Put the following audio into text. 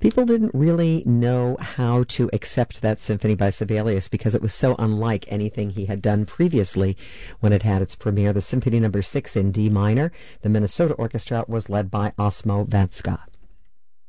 People didn't really know how to accept that symphony by Sibelius because it was so unlike anything he had done previously when it had its premiere. The Symphony No. 6 in D minor, the Minnesota Orchestra, was led by Osmo Vatska.